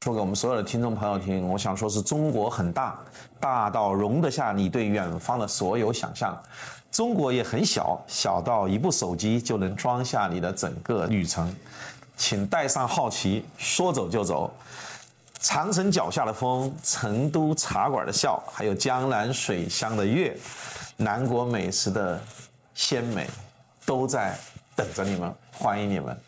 说给我们所有的听众朋友听，我想说是中国很大，大到容得下你对远方的所有想象；中国也很小，小到一部手机就能装下你的整个旅程。请带上好奇，说走就走。长城脚下的风，成都茶馆的笑，还有江南水乡的月，南国美食的鲜美，都在等着你们，欢迎你们。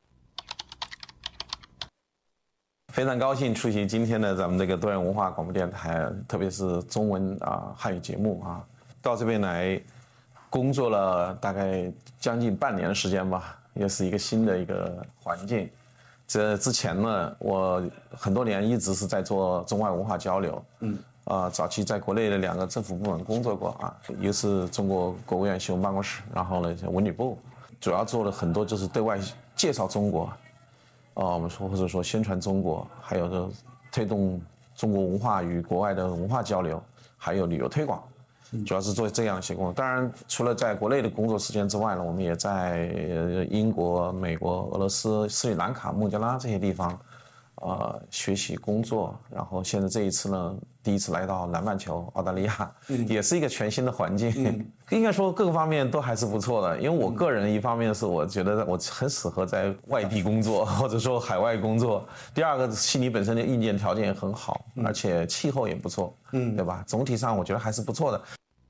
非常高兴出席今天的咱们这个多元文化广播电台，特别是中文汉语节目啊，到这边来工作了大概将近半年的时间吧，也是一个新的一个环境。这之前呢，我很多年一直是在做中外文化交流，早期在国内的2个政府部门工作过啊，一个是中国国务院新闻办公室，然后呢文旅部，主要做了很多就是对外介绍中国，我们说或者说宣传中国，还有就推动中国文化与国外的文化交流，还有旅游推广。主要是做这样一些工作。当然，除了在国内的工作时间之外呢，我们也在英国、美国、俄罗斯、斯里兰卡、孟加拉这些地方，学习工作。然后现在这一次呢，第一次来到南半球澳大利亚，也是一个全新的环境。应该说各个方面都还是不错的。因为我个人一方面是我觉得我很适合在外地工作，或者说海外工作。第二个，悉尼本身的硬件条件也很好，而且气候也不错，对吧？总体上我觉得还是不错的。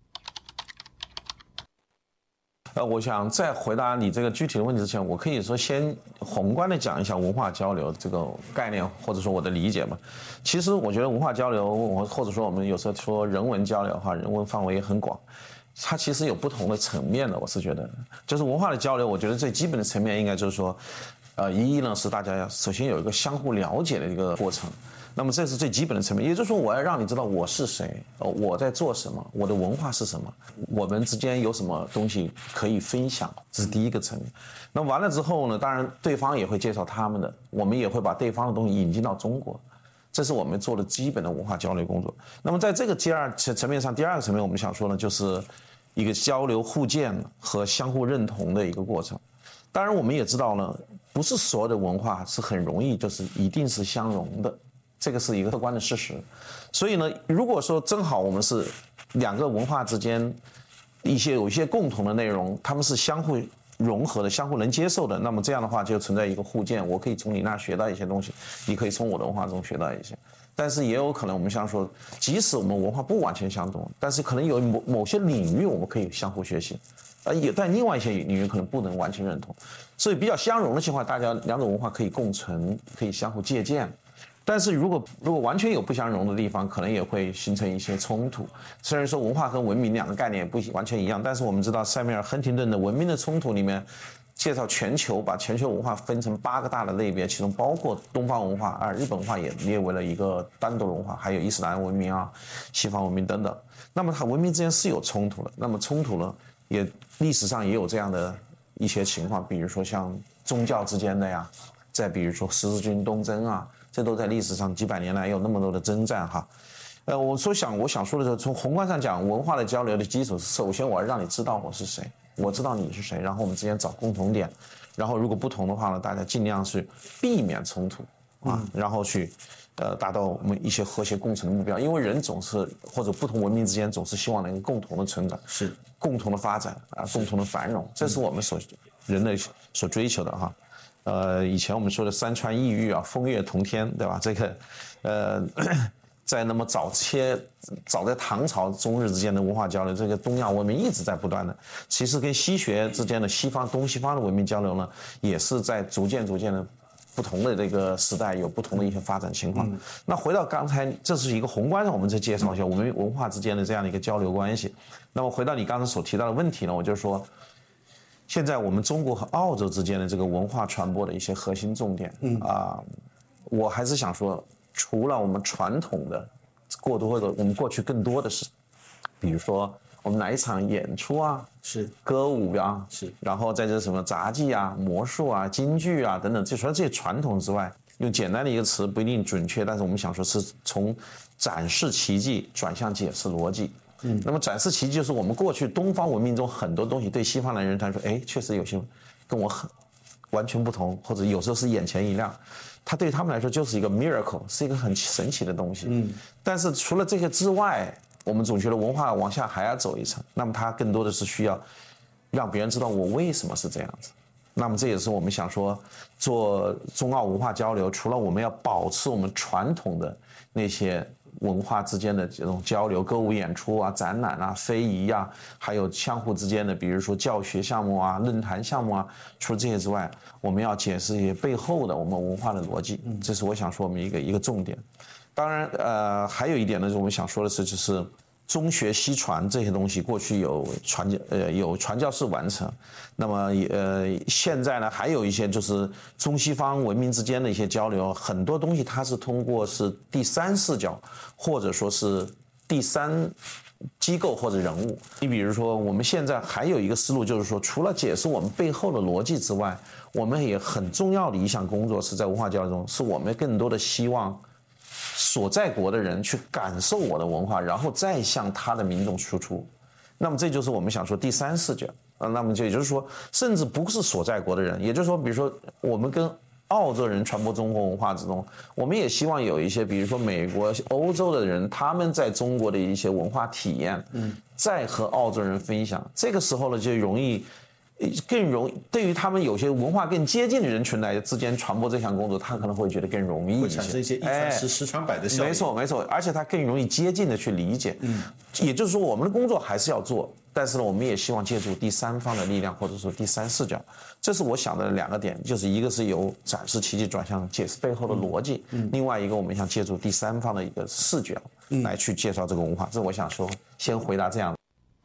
我想在回答你这个具体的问题之前，我可以说先宏观的讲一下文化交流这个概念，或者说我的理解嘛。其实我觉得文化交流，或者说我们有时候说人文交流哈，人文范围也很广，它其实有不同的层面的。我是觉得，就是文化的交流，我觉得最基本的层面应该就是说，一呢是大家首先有一个相互了解的一个过程。那么这是最基本的层面，也就是说我要让你知道我是谁，我在做什么，我的文化是什么，我们之间有什么东西可以分享，这是第一个层面。那完了之后呢，当然对方也会介绍他们的，我们也会把对方的东西引进到中国，这是我们做的基本的文化交流工作。那么在这个层面上，第二个层面我们想说呢，就是一个交流互鉴和相互认同的一个过程。当然我们也知道呢，不是所有的文化是很容易就是一定是相容的，这个是一个客观的事实。所以呢，如果说正好我们是2个文化之间有一些共同的内容，他们是相互融合的，相互能接受的，那么这样的话就存在一个互鉴，我可以从你那儿学到一些东西，你可以从我的文化中学到一些。但是也有可能我们像说，即使我们文化不完全相同，但是可能有某些领域我们可以相互学习，但另外一些领域可能不能完全认同。所以比较相容的情况，大家2种文化可以共存，可以相互借鉴。但是如果完全有不相容的地方，可能也会形成一些冲突。虽然说文化跟文明2个概念也不完全一样，但是我们知道塞缪尔·亨廷顿的《文明的冲突》里面介绍全球，把全球文化分成8个大的类别，其中包括东方文化，日本文化也列为了一个单独文化，还有伊斯兰文明西方文明等等。那么它文明之间是有冲突的，那么冲突呢，历史上也有这样的一些情况，比如说像宗教之间的呀，再比如说十字军东征这都在历史上几百年来有那么多的征战哈。我想说的是，从宏观上讲，文化的交流的基础是，首先我要让你知道我是谁，我知道你是谁，然后我们之间找共同点，然后如果不同的话呢，大家尽量是避免冲突然后去达到我们一些和谐共存的目标。因为人总是或者不同文明之间总是希望能够共同的成长，是共同的发展共同的繁荣，这是我们人类所追求的哈。以前我们说的山川异域风月同天，对吧？这个在那么早在唐朝中日之间的文化交流，这个东亚文明一直在不断的。其实跟西学之间的东西方的文明交流呢，也是在逐渐的不同的这个时代有不同的一些发展情况。那回到刚才，这是一个宏观上我们再介绍一下我们文化之间的这样的一个交流关系。那么回到你刚才所提到的问题呢，我就说，现在我们中国和澳洲之间的这个文化传播的一些核心重点我还是想说，除了我们传统的我们过去更多的是，比如说我们来一场演出是歌舞是，然后在这什么杂技魔术京剧等等，除了这些传统之外，用简单的一个词不一定准确，但是我们想说是从展示奇迹转向解释逻辑。那么展示奇迹就是我们过去东方文明中很多东西对西方的人来说，确实有些跟我很完全不同，或者有时候是眼前一亮。 它对他们来说就是一个 miracle， 是一个很神奇的东西。但是除了这些之外，我们总觉得文化往下还要走一层，那么它更多的是需要让别人知道我为什么是这样子。那么这也是我们想说做中澳文化交流，除了我们要保持我们传统的那些文化之间的这种交流，歌舞演出啊、展览啊、非遗啊，还有相互之间的，比如说教学项目啊、论坛项目啊，除了这些之外，我们要解释一些背后的我们文化的逻辑，这是我想说我们一个重点。当然，还有一点呢，我们想说的是，就是中学西传这些东西，过去有传教士完成，那么现在呢，还有一些就是中西方文明之间的一些交流，很多东西它是通过是第三视角，或者说是第三机构或者人物。你比如说，我们现在还有一个思路，就是说，除了解释我们背后的逻辑之外，我们也很重要的一项工作是在文化交流中，是我们更多的希望所在国的人去感受我的文化，然后再向他的民众输出。那么这就是我们想说第三视角。那么就也就是说，甚至不是所在国的人，也就是说，比如说我们跟澳洲人传播中国文化之中，我们也希望有一些，比如说美国、欧洲的人，他们在中国的一些文化体验，再和澳洲人分享。这个时候呢，就更容易，对于他们有些文化更接近的人群来之间传播这项工作，他可能会觉得更容易一些， 会产生一些一传十、十传百的效应。 没错，而且他更容易接近的去理解。也就是说，我们的工作还是要做，但是呢，我们也希望借助第三方的力量，或者说第三视角。这是我想的两个点，就是一个是由展示奇迹转向解释背后的逻辑，另外一个我们想借助第三方的一个视角来去介绍这个文化。这我想说，先回答这样的。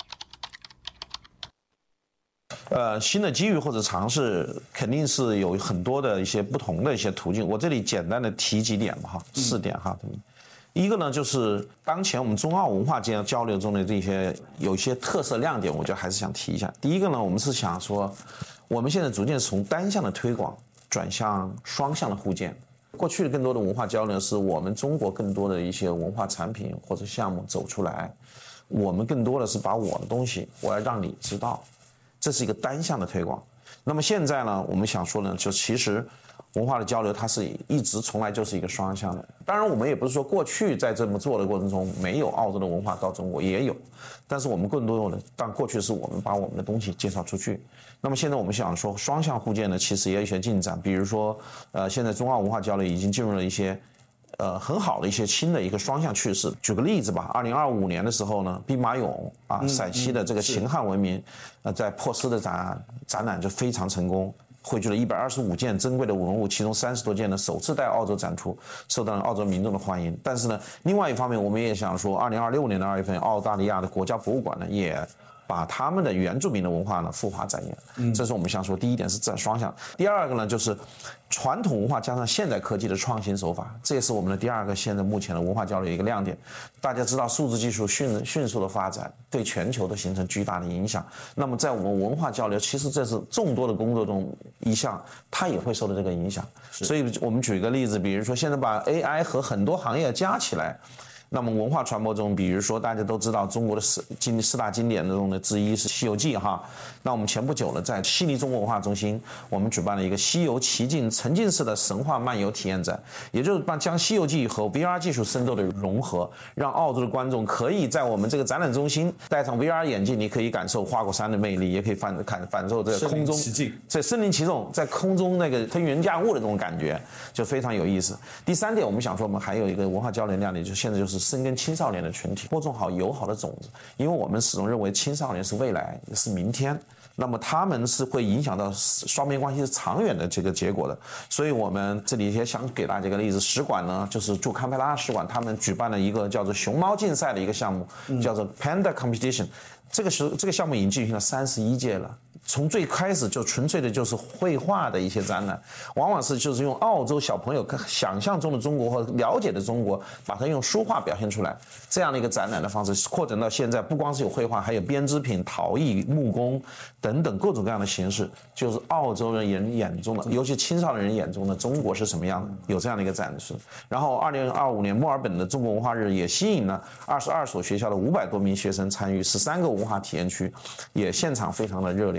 新的机遇或者尝试肯定是有很多的一些不同的一些途径。我这里简单的提几点吧，4点哈。一个呢，就是当前我们中澳文化间交流中的这些有一些特色亮点，我觉得还是想提一下。第一个呢，我们是想说，我们现在逐渐从单向的推广转向双向的互鉴。过去的更多的文化交流是我们中国更多的一些文化产品或者项目走出来，我们更多的是把我的东西我要让你知道。这是一个单向的推广。那么现在呢，我们想说呢，就其实文化的交流它是从来就是一个双向的。当然我们也不是说过去在这么做的过程中没有澳洲的文化到中国，也有，但是我们更多的，但过去是我们把我们的东西介绍出去。那么现在我们想说双向互鉴呢，其实也有一些进展，比如说现在中澳文化交流已经进入了一些很好的一些新的一个双向趋势。举个例子吧，2025年的时候呢，兵马俑陕西的这个秦汉文明，在珀斯的展览就非常成功，汇聚了125件珍贵的文物，其中30多件呢首次在澳洲展出，受到了澳洲民众的欢迎。但是呢，另外一方面，我们也想说，2026年的2月份，澳大利亚的国家博物馆呢也把他们的原住民的文化呢复华展演。这是我们想说第一点是这双向。第二个呢，就是传统文化加上现代科技的创新手法，这也是我们的第二个现在目前的文化交流一个亮点。大家知道数字技术迅速的发展，对全球都形成巨大的影响。那么在我们文化交流，其实这是众多的工作中一项，它也会受到这个影响。所以我们举一个例子，比如说现在把 AI 和很多行业加起来，那么文化传播中，比如说大家都知道中国的四大经典中的之一是《西游记》哈。那我们前不久呢，在悉尼中国文化中心，我们举办了一个西游奇境沉浸式的神话漫游体验展，也就是将《西游记》和 VR 技术深度的融合，让澳洲的观众可以在我们这个展览中心戴上 VR 眼镜，你可以感受花果山的魅力，也可以感受这个空中在身临其境，在空中那个腾云驾雾的这种感觉，就非常有意思。第三点，我们想说，我们还有一个文化交流亮点，就现在就是深耕青少年的群体，播种好友好的种子，因为我们始终认为青少年是未来，是明天。那么他们是会影响到双边关系是长远的这个结果的，所以我们这里也想给大家一个例子。使馆呢，就是驻堪培拉使馆，他们举办了一个叫做熊猫竞赛的一个项目，叫做 Panda Competition。这个项目已经进行了31届了。从最开始就纯粹的就是绘画的一些展览，往往是就是用澳洲小朋友想象中的中国或了解的中国，把它用书画表现出来，这样的一个展览的方式扩展到现在，不光是有绘画，还有编织品、陶艺、木工等等各种各样的形式，就是澳洲人眼中的，尤其青少年人眼中的中国是什么样的，有这样的一个展示。然后2025年墨尔本的中国文化日也吸引了22所学校的500多名学生参与，13个文化体验区，也现场非常的热烈。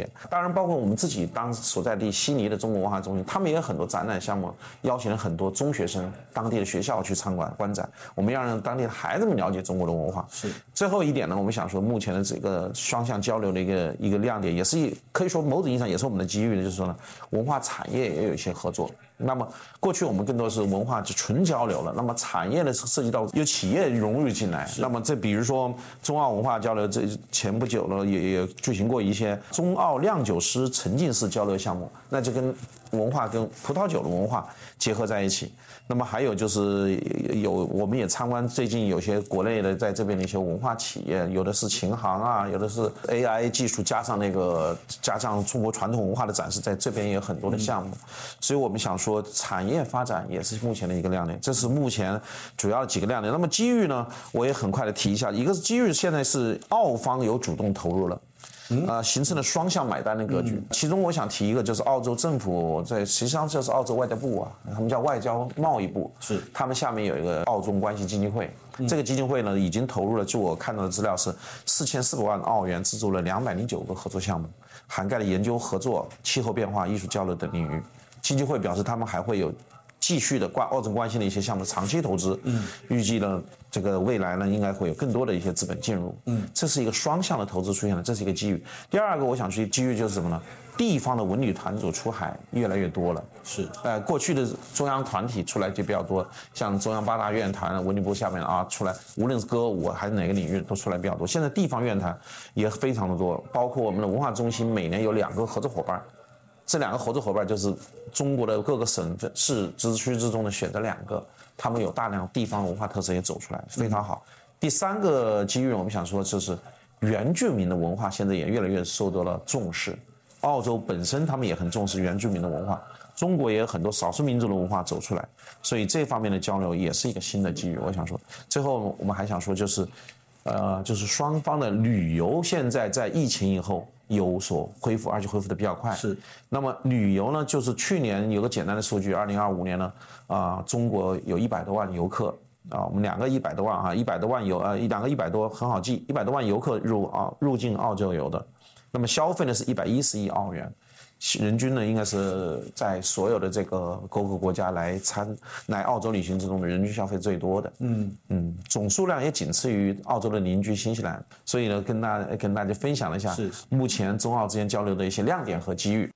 当然包括我们自己当所在地悉尼的中国文化中心，他们也有很多展览项目，邀请了很多中学生、当地的学校去参观观展，我们要让当地的孩子们了解中国的文化。 是。 最后一点呢，我们想说目前的这个双向交流的一个亮点，也是可以说某种意义上也是我们的机遇的，就是说呢，文化产业也有一些合作。那么过去我们更多是文化就纯交流了，那么产业呢涉及到有企业融入进来，那么这比如说中澳文化交流，这前不久呢也举行过一些中澳酿酒师沉浸式交流项目，那就跟文化跟葡萄酒的文化结合在一起。那么还有就是我们也参观最近有些国内的在这边的一些文化企业，有的是琴行啊，有的是 AI 技术加上中国传统文化的展示，在这边也有很多的项目。所以我们想说产业发展也是目前的一个亮点，这是目前主要的几个亮点。那么机遇呢，我也很快的提一下，一个是机遇现在是澳方有主动投入了。形成了双向买单的格局。其中我想提一个，就是澳洲政府实际上就是澳洲外交部啊，他们叫外交贸易部， 是他们下面有一个澳中关系基金会。这个基金会呢，已经投入了，据我看到的资料是4400万澳元，资助了209个合作项目，涵盖了研究合作、气候变化、艺术交流等领域。基金会表示，他们还会有继续的澳中关系的一些项目长期投资，预计呢这个未来呢应该会有更多的一些资本进入，这是一个双向的投资出现了，这是一个机遇。第二个我想去机遇就是什么呢？地方的文旅团组出海越来越多了， 是， 过去的中央团体出来就比较多，像中央八大院团、文旅部下面啊出来，无论是歌舞还是哪个领域都出来比较多。现在地方院团也非常的多，包括我们的文化中心每年有2个合作伙伴。这2个合作伙伴就是中国的各个省市直区之中的选择2个，他们有大量地方文化特色也走出来，非常好。第3个机遇，我们想说就是原住民的文化现在也越来越受到了重视。澳洲本身他们也很重视原住民的文化，中国也有很多少数民族的文化走出来，所以这方面的交流也是一个新的机遇。我想说，最后我们还想说就是双方的旅游现在在疫情以后有所恢复，而且恢复的比较快。 是。那么旅游呢，就是去年有个简单的数据，2025年呢，中国有100多万游客我们2个100多万100多万2个100多很好记，100多万游客入境澳洲游的，那么消费呢是110亿澳元。人均呢，应该是在所有的这个各个国家来澳洲旅行之中的人均消费最多的，总数量也仅次于澳洲的邻居新西兰，所以呢，跟大家分享了一下目前中澳之间交流的一些亮点和机遇。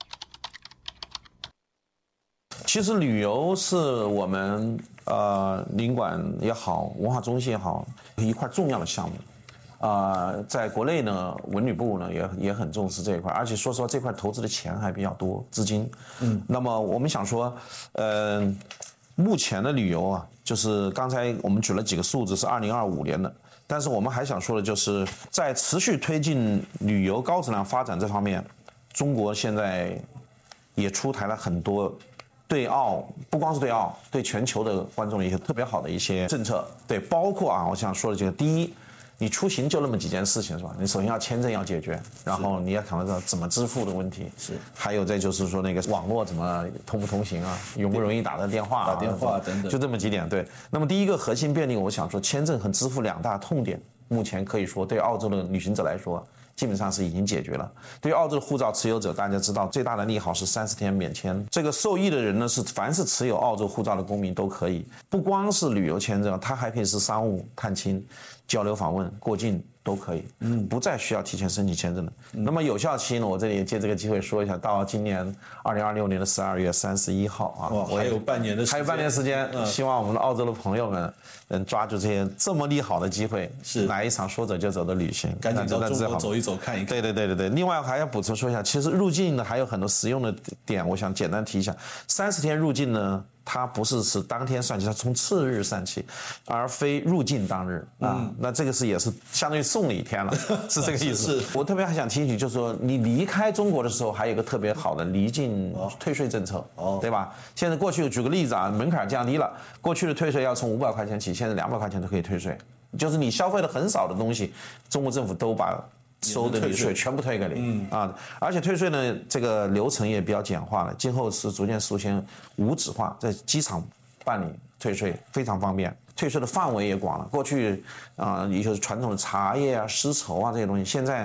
其实旅游是我们领馆也好，文化中心也好，一块重要的项目。在国内呢，文旅部呢也很重视这一块，而且说实话，这块投资的钱还比较多，资金。那么我们想说，目前的旅游啊，就是刚才我们举了几个数字是2025年的，但是我们还想说的就是在持续推进旅游高质量发展这方面，中国现在也出台了很多对澳，不光是对澳，对全球的观众的一些特别好的一些政策。对，包括我想说的这个，第一，你出行就那么几件事情是吧？你首先要签证要解决，然后你要考虑到怎么支付的问题， 是， 还有再就是说那个网络怎么通不通行啊，容不容易打到电话、 打电话等等， 就这么几点。对，那么第一个核心便利，我想说签证和支付2大痛点，目前可以说对澳洲的旅行者来说，基本上是已经解决了。对于澳洲的护照持有者，大家知道最大的利好是30天免签。这个受益的人呢，是凡是持有澳洲护照的公民都可以，不光是旅游签证，它还可以是商务、探亲、交流访问、过境都可以，不再需要提前申请签证的。那么有效期呢，我这里也借这个机会说一下，到今年2026年的12月31号还有半年的时间， 还有半年时间，希望我们的澳洲的朋友们能抓住这些这么利好的机会， 是来一场说走就走的旅行， 赶紧到中国走一走看一看。 对。另外还要补充说一下，其实入境呢还有很多实用的点，我想简单提一下。30天入境呢，它不是当天算起，它从次日算起，而非入境当日那这个也是相当于送你1天了，是这个意思。我特别还想提醒，就是说你离开中国的时候，还有一个特别好的离境退税政策，对吧？现在过去举个例子门槛降低了，过去的退税要从500块钱起，现在200块钱都可以退税，就是你消费的很少的东西，中国政府都把收的税全部退给你而且退税呢，这个流程也比较简化了，今后是逐渐实现无纸化，在机场办理退税非常方便，退税的范围也广了。过去也就是传统的茶叶丝绸这些东西，现在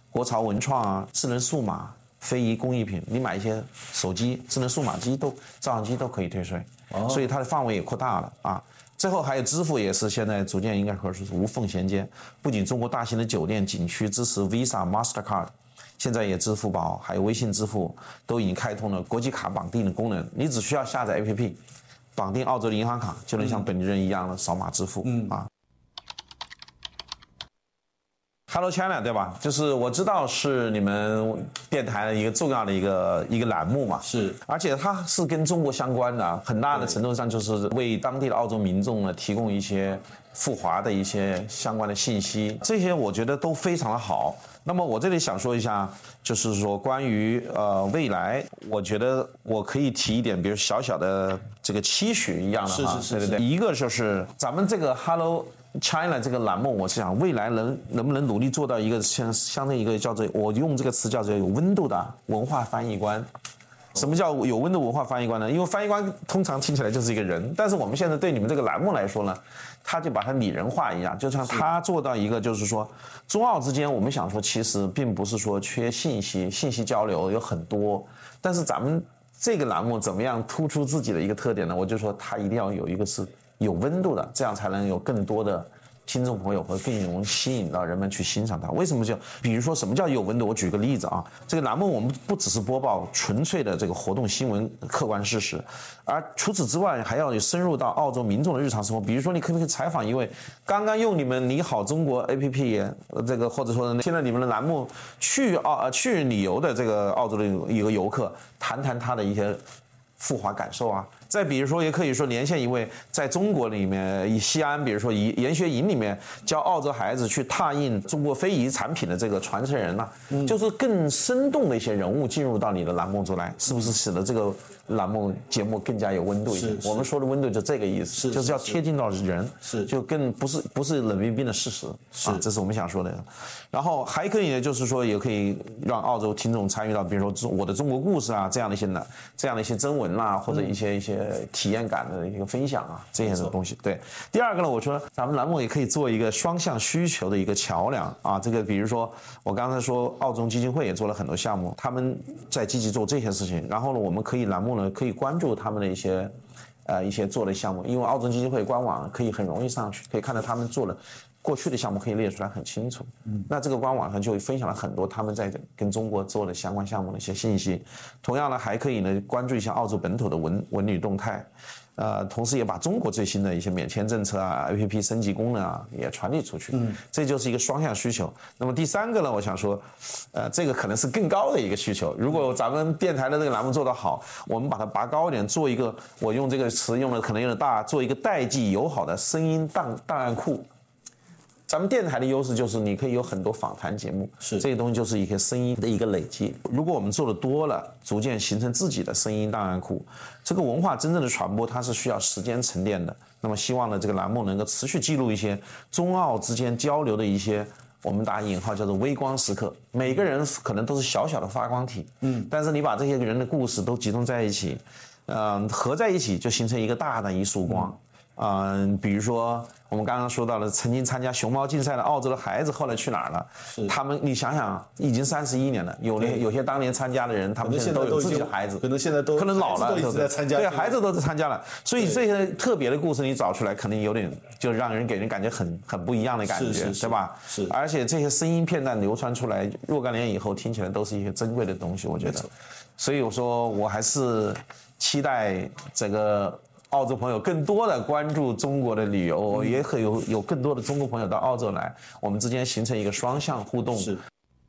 国潮文创啊、智能数码、非遗工艺品，你买一些手机、智能数码机照相机都可以退税，所以它的范围也扩大了啊。最后还有支付也是现在逐渐应该说是无缝衔接，不仅中国大型的酒店景区支持 Visa、Mastercard， 现在也支付宝还有微信支付都已经开通了国际卡绑定的功能，你只需要下载 APP， 绑定澳洲的银行卡，就能像本地人一样的扫码支付啊。Hello China 对吧？就是我知道是你们电台的一个重要的一个栏目嘛， 是， 而且它是跟中国相关的，很大的程度上就是为当地的澳洲民众呢提供一些赴华的一些相关的信息，这些我觉得都非常的好。那么我这里想说一下，就是说关于未来，我觉得我可以提一点，比如小小的这个期许一样的哈，对对对，一个就是咱们这个 Hello China 这个栏目，我是想未来能不能努力做到一个相对一个叫做，我用这个词叫做有温度的文化翻译官。什么叫有温度文化翻译官呢？因为翻译官通常听起来就是一个人，但是我们现在对你们这个栏目来说呢，他就把它拟人化一样，就像他做到一个就是说，中澳之间我们想说其实并不是说缺信息交流有很多，但是咱们这个栏目怎么样突出自己的一个特点呢？我就说它一定要有一个是有温度的，这样才能有更多的听众朋友和更容易吸引到人们去欣赏它。为什么比如说什么叫有温度？我举个例子啊，这个栏目我们不只是播报纯粹的这个活动新闻、客观事实，而除此之外还要深入到澳洲民众的日常生活。比如说，你可不可以采访一位刚刚用你们你好中国 APP 这个，或者说现在你们的栏目去旅游的这个澳洲的一个游客，谈谈他的一些赴华感受啊。再比如说，也可以说连线一位在中国里面，以西安，比如说研学营里面教澳洲孩子去拓印中国非遗产品的这个传承人就是更生动的一些人物进入到你的栏目中来，是不是使得这个栏目节目更加有温度一些？我们说的温度就这个意思，就是要贴近到人，就更不是冷冰冰的事实，这是我们想说的。然后还可以呢，就是说也可以让澳洲听众参与到，比如说我的中国故事啊这样的一些征文啊，或者一些体验感的一个分享啊，这些的东西。对，第二个呢，我说咱们栏目也可以做一个双向需求的一个桥梁啊。这个比如说我刚才说，澳洲基金会也做了很多项目，他们在积极做这些事情。然后呢，我们可以栏目呢可以关注他们的一些做的项目，因为澳洲基金会官网可以很容易上去，可以看到他们做了过去的项目可以列出来很清楚。那这个官网上就分享了很多他们在跟中国做的相关项目的一些信息。同样呢，还可以呢关注一下澳洲本土的文旅动态，同时也把中国最新的一些免签政策啊、APP 升级功能啊也传递出去。这就是一个双向需求。那么第三个呢，我想说，这个可能是更高的一个需求。如果咱们电台的这个栏目做得好，我们把它拔高一点，做一个，我用这个词用的可能有点大，做一个代际友好的声音档案库。咱们电台的优势就是你可以有很多访谈节目，这些东西就是一些声音的一个累积。如果我们做的多了，逐渐形成自己的声音档案库，这个文化真正的传播它是需要时间沉淀的。那么希望呢，这个栏目能够持续记录一些中澳之间交流的一些我们打引号叫做微光时刻。每个人可能都是小小的发光体，但是你把这些人的故事都集中在一起，合在一起就形成一个大的一束光。比如说我们刚刚说到了曾经参加熊猫竞赛的澳洲的孩子后来去哪儿了？他们你想想，已经31年了，有些当年参加的人，他们现在都有自己的孩子， 可能现在都可能老了， 都一直在参加， 对，孩子都在参加了。所以这些特别的故事你找出来，可能有点就让人给人感觉很不一样的感觉，对吧？ 是， 而且这些声音片段流传出来，若干年以后听起来都是一些珍贵的东西，我觉得。所以我说我还是期待这个澳洲朋友更多的关注中国的旅游，也可以有更多的中国朋友到澳洲来，我们之间形成一个双向互动。 是。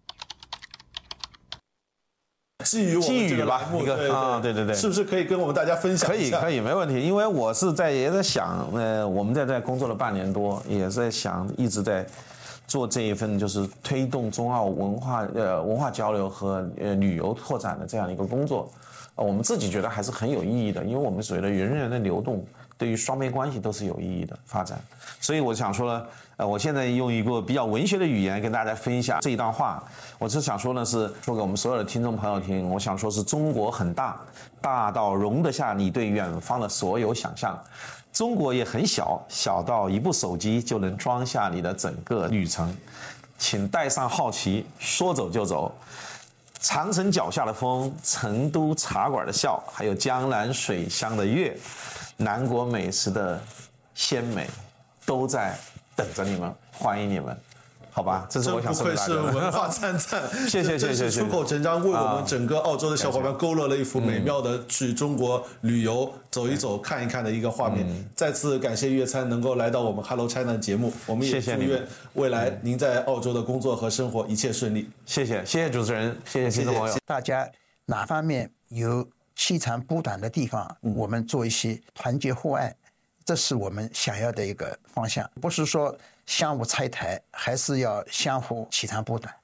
基于我们这个栏目， 对， 是不是可以跟我们大家分享一下？ 可以，没问题。因为我是也在想，我们在这工作了半年多，也在想，一直在做这一份就是推动中澳文化交流和旅游拓展的这样一个工作。我们自己觉得还是很有意义的，因为我们所谓的人员的流动，对于双边关系都是有意义的发展。所以我想说呢，我现在用一个比较文学的语言跟大家分享这一段话。我是想说呢，是说给我们所有的听众朋友听。我想说是中国很大，大到容得下你对远方的所有想象；中国也很小，小到一部手机就能装下你的整个旅程。 请带上好奇，说走就走。长城脚下的风，成都茶馆的笑，还有江南水乡的月，南国美食的鲜美，都在等着你们，欢迎你们。好吧，这是我想说的。 真不愧是文化灿灿， 谢谢， 出口成章，为我们整个澳洲的小伙伴勾勒了一幅美妙的去中国旅游走一走、看一看的一个画面。再次感谢粤餐能够来到我们 Hello China 的节目，我们也祝愿未来您在澳洲的工作和生活一切顺利。谢谢主持人，谢谢听众朋友。 大家哪方面有凄长不短的地方，我们做一些团结互爱，这是我们想要的一个方向，不是说相互拆台，还是要相互取长补短。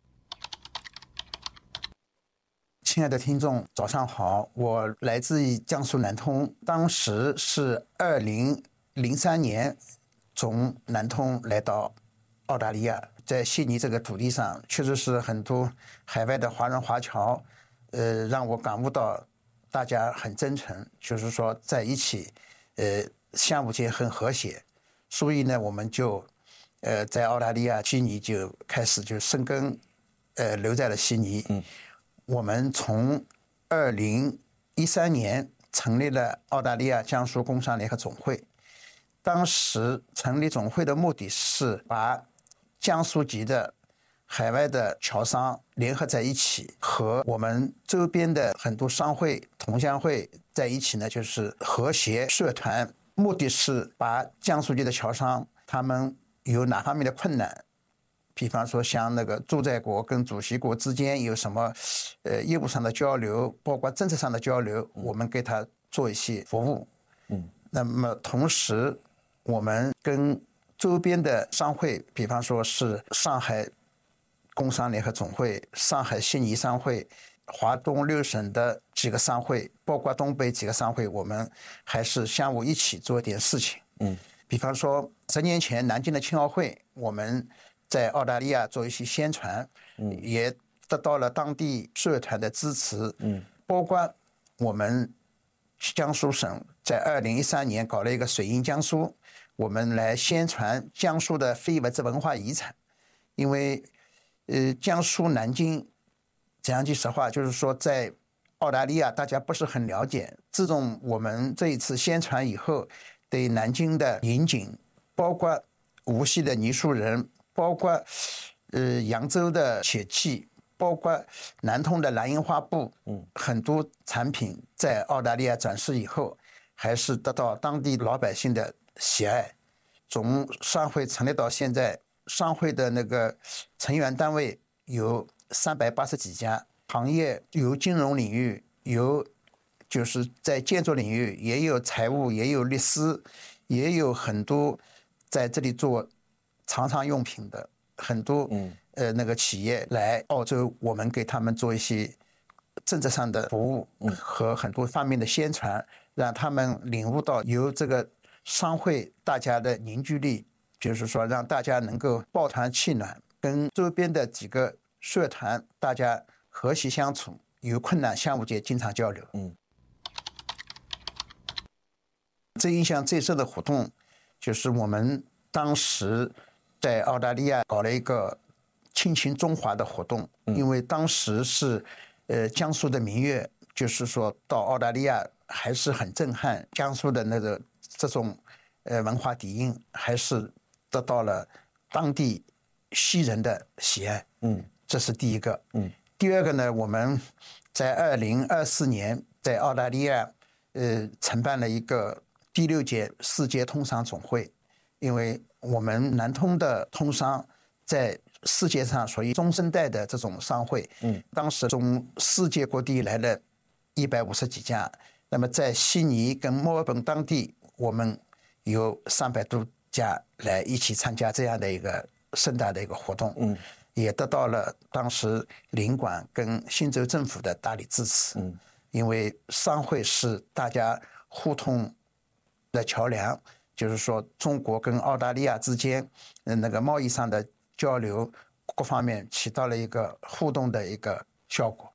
亲爱的听众，早上好，我来自于江苏南通，当时是2003年从南通来到澳大利亚，在悉尼这个土地上，确实是很多海外的华人华侨，让我感悟到大家很真诚，就是说在一起，相互间很和谐。所以呢，我们就在澳大利亚悉尼就开始就生根，留在了悉尼。我们从2013年成立了澳大利亚江苏工商联合总会。当时成立总会的目的是把江苏籍的海外的侨商联合在一起，和我们周边的很多商会、同乡会在一起呢，就是和谐社团。目的是把江苏籍的侨商他们有哪方面的困难，比方说像那个驻在国跟主席国之间有什么业务上的交流，包括政策上的交流，我们给他做一些服务。那么同时我们跟周边的商会，比方说是上海工商联合总会、上海悉尼商会、华东6省的几个商会，包括东北几个商会，我们还是相互一起做一点事情。比方说10年前南京的青奥会，我们在澳大利亚做一些宣传，也得到了当地社团的支持。包括我们江苏省在2013年搞了一个水印江苏，我们来宣传江苏的非物质文化遗产。因为江苏南京讲句实话，就是说在澳大利亚大家不是很了解。自从我们这一次宣传以后，对南京的银井，包括无锡的泥塑人，包括扬州的铁器，包括南通的蓝印花布，很多产品在澳大利亚展示以后，还是得到当地老百姓的喜爱。从商会成立到现在，商会的那个成员单位有380几家，行业有金融领域，有就是在建筑领域，也有财务，也有律师，也有很多在这里做常常用品的很多那个企业来澳洲，我们给他们做一些政治上的服务和很多方面的宣传，让他们领悟到由这个商会大家的凝聚力，就是说让大家能够抱团取暖，跟周边的几个社团大家和谐相处，有困难相互间经常交流。最印象最深的活动就是我们当时在澳大利亚搞了一个亲情中华的活动。因为当时是江苏的民乐，就是说到澳大利亚还是很震撼，江苏的那个这种文化底蕴还是得到了当地西人的喜爱。这是第一个。第二个呢，我们在2024年在澳大利亚承办了一个第6届世界通商总会。因为我们南通的通商在世界上属于中生代的这种商会，当时从世界各地来了150几家，那么在悉尼跟墨尔本当地，我们有300多家来一起参加这样的一个盛大的一个活动。也得到了当时领馆跟新州政府的大力支持。因为商会是大家互通的桥梁，就是说中国跟澳大利亚之间那个贸易上的交流各方面起到了一个互动的一个效果。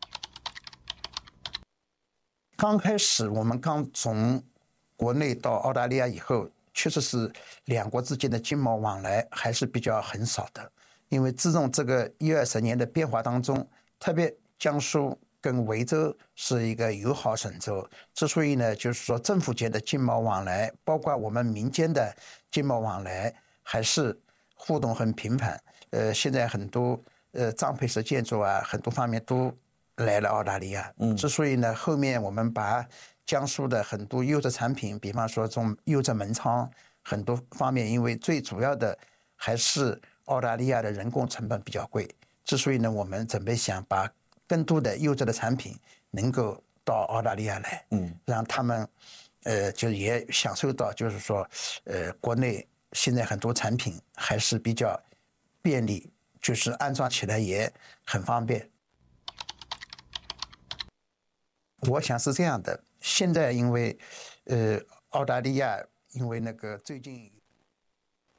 刚开始我们刚从国内到澳大利亚以后，确实是两国之间的经贸往来还是比较很少的。 因为自从这个10-20年的变化当中，特别江苏跟维州是一个友好省州，之所以呢，就是说政府间的经贸往来，包括我们民间的经贸往来，还是互动很频繁。现在很多张培石建筑啊，很多方面都来了澳大利亚。之所以呢，后面我们把江苏的很多优质产品，比方说这种优质门窗，很多方面，因为最主要的还是澳大利亚的人工成本比较贵。之所以呢，我们准备想把更多的优质的产品能够到澳大利亚来，让他们就也享受到，就是说，国内现在很多产品还是比较便利，就是安装起来也很方便。我想是这样的，现在因为澳大利亚因为那个最近。